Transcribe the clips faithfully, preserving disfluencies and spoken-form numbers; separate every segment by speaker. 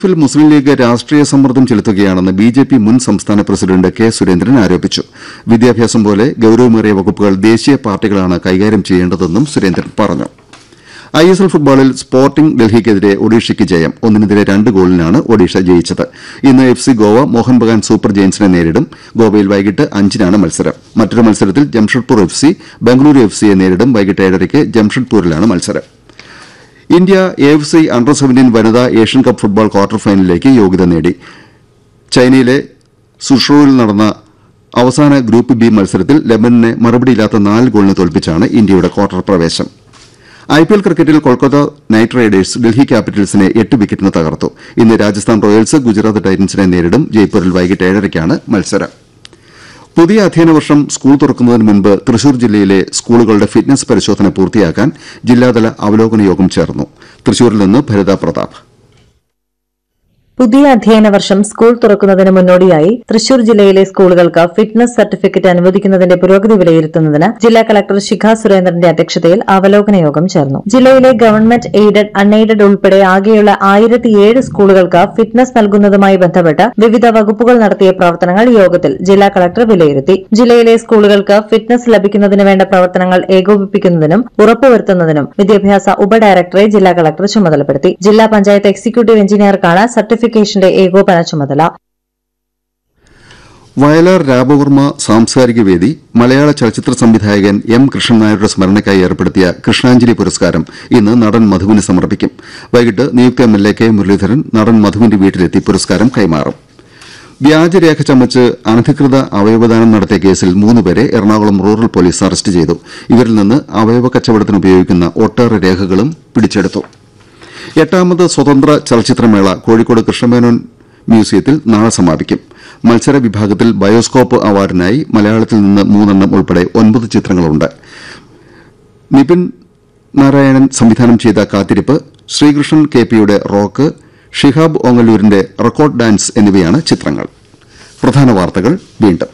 Speaker 1: ിൽ മുസ്ലിം ലീഗ് രാഷ്ട്രീയ സമ്മർദ്ദം ചെലുത്തുകയാണെന്ന് ബി ജെ പി മുൻ സംസ്ഥാന പ്രസിഡന്റ് കെ സുരേന്ദ്രൻ ആരോപിച്ചു. വിദ്യാഭ്യാസം പോലെ ഗൌരവമേറിയ വകുപ്പുകൾ ദേശീയ പാർട്ടികളാണ് കൈകാര്യം ചെയ്യേണ്ടതെന്നും സുരേന്ദ്രൻ പറഞ്ഞു. ഐ എസ് എൽ ഫുട്ബോളിൽ സ്പോർട്ടിംഗ് ഡൽഹിക്കെതിരെ ഒഡീഷയ്ക്ക് ജയം. ഒന്നിനെതിരെ രണ്ട് ഗോളിനാണ് ഒഡീഷ ജയിച്ചത്. ഇന്ന് F C Goa Mohan Bagan super ജയന്റ്സിനെ നേരിടും. ഗോവയിൽ വൈകിട്ട് അഞ്ചിനാണ് മത്സരം. മറ്റൊരു മത്സരത്തിൽ Jamshedpur F C Bengaluru F സിയെ നേരിടും. വൈകിട്ട് ഏഴരയ്ക്ക് ജംഷഡ്പൂരിലാണ് മത്സരം. India A F C under seventeen വനിതാ ഏഷ്യൻ കപ്പ് ഫുട്ബോൾ ക്വാർട്ടർ ഫൈനലിലേക്ക് യോഗ്യത നേടി. ചൈനയിലെ സുഷോയിൽ നടന്ന അവസാന ഗ്രൂപ്പ് ബി മത്സരത്തിൽ ലെബനനെ മറുപടിയില്ലാത്ത നാല് ഗോളിന് തോൽപ്പിച്ചാണ് ഇന്ത്യയുടെ ക്വാർട്ടർ പ്രവേശം. ഐപിഎൽ ക്രിക്കറ്റിൽ കൊൽക്കത്ത നൈറ്റ് റൈഡേഴ്സ് ഡൽഹി ക്യാപിറ്റൽസിനെ എട്ട് വിക്കറ്റിന് തകർത്തു. ഇന്ന് രാജസ്ഥാൻ റോയൽസ് ഗുജറാത്ത് ടൈറ്റൻസിനെ നേരിടും. ജയ്പൂരിൽ വൈകിട്ട് ഏഴരയ്ക്കാണ് മത്സരം. പുതിയ അധ്യയന വർഷം സ്കൂൾ തുറക്കുന്നതിന് മുൻപ് തൃശൂർ ജില്ലയിലെ സ്കൂളുകളുടെ ഫിറ്റ്നസ് പരിശോധന പൂർത്തിയാക്കാൻ ജില്ലാതല അവലോകന യോഗം ചേർന്നു. തൃശൂരിൽ നിന്ന് ഭരിത പ്രതാപ്.
Speaker 2: പുതിയ അധ്യയന വർഷം സ്കൂൾ തുറക്കുന്നതിന് മുന്നോടിയായി തൃശൂർ ജില്ലയിലെ സ്കൂളുകൾക്ക് ഫിറ്റ്നസ് സർട്ടിഫിക്കറ്റ് അനുവദിക്കുന്നതിന്റെ പുരോഗതി വിലയിരുത്തുന്നതിന് ജില്ലാ കളക്ടർ ശിഖ സുരേന്ദ്രന്റെ അധ്യക്ഷതയിൽ അവലോകന യോഗം ചേർന്നു. ജില്ലയിലെ ഗവൺമെന്റ് എയ്ഡഡ് അൺഎയ്ഡഡ് ഉൾപ്പെടെ ആകെയുള്ള ആയിരത്തിയേഴ് സ്കൂളുകൾക്ക് ഫിറ്റ്നസ് നൽകുന്നതുമായി ബന്ധപ്പെട്ട് വിവിധ വകുപ്പുകൾ നടത്തിയ പ്രവർത്തനങ്ങൾ യോഗത്തിൽ ജില്ലാ കളക്ടർ വിലയിരുത്തി. ജില്ലയിലെ സ്കൂളുകൾക്ക് ഫിറ്റ്നസ് ലഭിക്കുന്നതിന് വേണ്ട പ്രവർത്തനങ്ങൾ ഏകോപിപ്പിക്കുന്നതിനും ഉറപ്പുവരുത്തുന്നതിനും വിദ്യാഭ്യാസ ഉപഡയറക്ടറെ ജില്ലാ കളക്ടർ ചുമതലപ്പെടുത്തി. ജില്ലാ പഞ്ചായത്ത് എക്സിക്യൂട്ടീവ് എഞ്ചിനീയർക്കാണ് സർട്ടിഫിക്കറ്റ് ഏകോപന ചുമതല.
Speaker 1: വയലാർ രാമവർമ്മ സാംസ്കാരിക വേദി മലയാള ചലച്ചിത്ര സംവിധായകൻ എം കൃഷ്ണൻ നായരുടെ സ്മരണയ്ക്കായി ഏർപ്പെടുത്തിയ കൃഷ്ണാഞ്ജലി പുരസ്കാരം ഇന്ന് നടൻ മധുവിന് സമർപ്പിക്കും. വൈകിട്ട് നിയുക്ത M L A K Muraleedharan നടൻ മധുവിന്റെ വീട്ടിലെത്തി പുരസ്കാരം കൈമാറും. വ്യാജരേഖ ചമച്ച് അനധികൃത അവയവദാനം നടത്തിയ കേസിൽ മൂന്നുപേരെ എറണാകുളം റൂറൽ പോലീസ് അറസ്റ്റ് ചെയ്തു. ഇവരിൽ നിന്ന് അവയവ കച്ചവടത്തിന് ഉപയോഗിക്കുന്ന ഒട്ടേറെ രേഖകളും പിടിച്ചെടുത്തു. എട്ടാമത് സ്വതന്ത്ര ചലച്ചിത്രമേള കോഴിക്കോട് കൃഷ്ണമേനോൻ മ്യൂസിയത്തിൽ നാളെ സമാപിക്കും. മത്സര വിഭാഗത്തിൽ ബയോസ്കോപ്പ് അവാർഡിനായി മലയാളത്തിൽ നിന്ന് മൂന്നെണ്ണം ഉൾപ്പെടെ ഒൻപത് ചിത്രങ്ങളുണ്ട്. നിപിൻ നാരായണൻ സംവിധാനം ചെയ്ത കാത്തിരിപ്പ്, ശ്രീകൃഷ്ണൻ കെ പിയുടെ റോക്ക്, ഷിഹാബ് ഓങ്ങല്ലൂരിന്റെ റെക്കോർഡ് ഡാൻസ് എന്നിവയാണ് ചിത്രങ്ങൾ. പ്രധാന വാർത്തകൾ വീണ്ടും.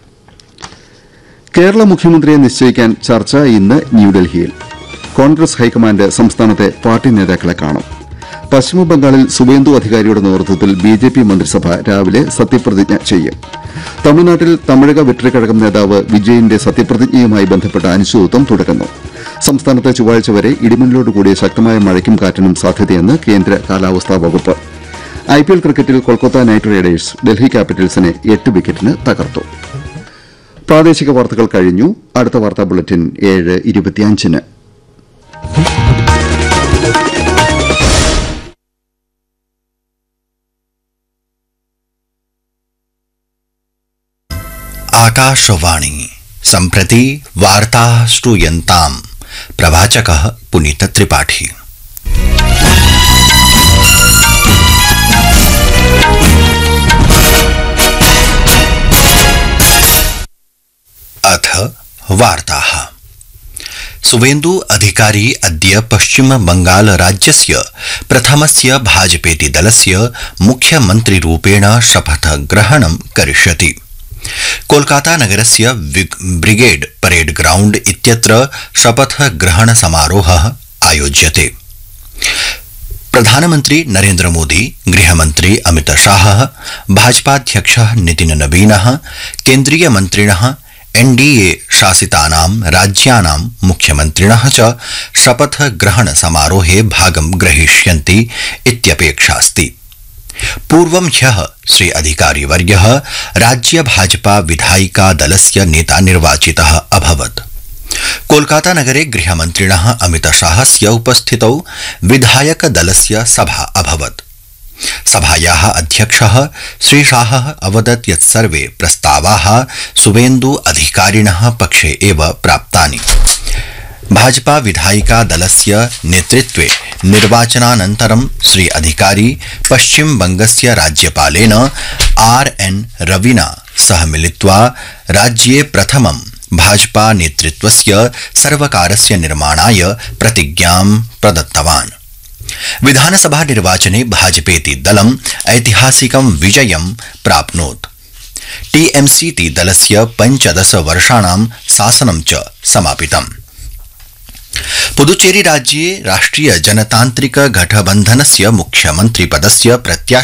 Speaker 1: കേരള മുഖ്യമന്ത്രിയെ നിശ്ചയിക്കാൻ ചർച്ച ഇന്ന് ന്യൂഡൽഹിയിൽ. കോൺഗ്രസ് ഹൈക്കമാൻഡ് സംസ്ഥാനത്തെ പാർട്ടി നേതാക്കളെ കാണും. പശ്ചിമബംഗാളിൽ സുവേന്ദു അധികാരിയുടെ നേതൃത്വത്തിൽ ബിജെപി മന്ത്രിസഭ രാവിലെ സത്യപ്രതിജ്ഞ ചെയ്യും. തമിഴ്നാട്ടിൽ തമിഴക വെട്രിക്കഴകം നേതാവ് വിജയന്റെ സത്യപ്രതിജ്ഞയുമായി ബന്ധപ്പെട്ട അനിശ്ചിതത്വം തുടരുന്നു. സംസ്ഥാനത്ത് ചൊവ്വാഴ്ച വരെ ഇടിമിന്നലോടുകൂടിയ ശക്തമായ മഴയ്ക്കും കാറ്റിനും സാധ്യതയെന്ന് കേന്ദ്ര കാലാവസ്ഥാ വകുപ്പ്. ഐപിഎൽ ക്രിക്കറ്റിൽ കൊൽക്കത്ത നൈറ്റ് റൈഡേഴ്സ് ഡൽഹി ക്യാപിറ്റൽസിനെ എട്ട് വിക്കറ്റിന് തകർത്തു. പ്രാദേശിക വാർത്തകൾ കഴിഞ്ഞു. അടുത്ത വാർത്താ ബുള്ളറ്റിൻ ഏഴ് ഇരുപത്തിയഞ്ചിന്.
Speaker 3: आकाशवाणी सम्प्रति वार्ताः श्रूयन्ताम्. प्रवाचकः पुनीत त्रिपाठी. अथ वार्ताः. सुवेन्दु अधिकारी अद्य पश्चिम बंगाल राज्यस्य प्रथमस्य भाजपेति दलस्य मुख्यमन्त्रिरूपेण शपथग्रहणं करिष्यति. कोलकाता नगरस्य ब्रिगेड परेड ग्राउंड इत्यत्र शपथग्रहण समारोहः आयोज्यते. प्रधानमन्त्री नरेन्द्र मोदी, गृहमन्त्री अमित शाहः, भाजपाध्यक्षः नितिन नवीनः, केन्द्रीय मन्त्रिणः, एनडीए शासितानां राज्यानां मुख्यमन्त्रिणः च शपथग्रहण समारोहे भागं ग्रहीष्यन्ति इत्यपेक्षास्ति. पूर्वं ह्यः श्री अधिकारीवर्यः राज्य भाजपा विधायिका दलस्य नेता निर्वाचितः अभवत्. कोलकाता नगरे गृहमन्त्रिणः अमित शाहस्य उपस्थितौ विधायक दलस्य सभा अभवत्. सभायाः अध्यक्षः श्री शाहः अवदत् यत् सर्वे प्रस्तावाः सुवेन्दु अधिकारिणः पक्षे एव प्राप्तानि. भाजपा विधायिका दलस्य नेतृत्वे निर्वाचनानन्तरं श्री अधिकारी पश्चिम बंगस्य राज्यपालेन आर एन रविना सह मिलित्वा राज्ये प्रथमं भाजपा नेतृत्वस्य सर्वकारस्य निर्माणाय प्रतिज्ञां प्रदत्तवान्. विधानसभा निर्वाचने भाजपेति दलम् ऐतिहासिकं विजयं प्राप्नोत्. टीएमसीति दलस्य पञ्चदश वर्षाणां शासनं च समापितम्. पुदुचेरी राज्ये राष्ट्रिय जनतान्त्रिक गठबन्धनस्य मुख्यमन्त्री पदस्य प्रत्याशिनः